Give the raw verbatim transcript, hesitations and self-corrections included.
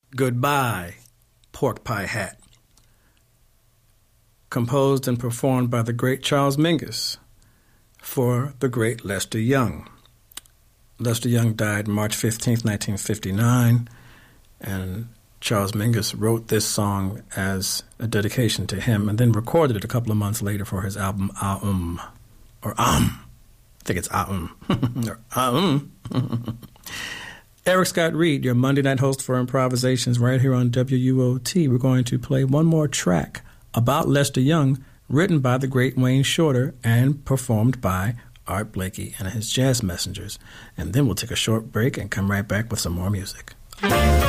Goodbye, Pork Pie Hat. Composed and performed by the great Charles Mingus for the great Lester Young. Lester Young died March fifteenth, nineteen fifty-nine, and Charles Mingus wrote this song as a dedication to him and then recorded it a couple of months later for his album Aum, or Aum. I think it's Aum. or Aum. Eric Scott Reed, your Monday night host for Improvisations right here on W U O T. We're going to play one more track about Lester Young, written by the great Wayne Shorter and performed by Art Blakey and his Jazz Messengers. And then we'll take a short break and come right back with some more music.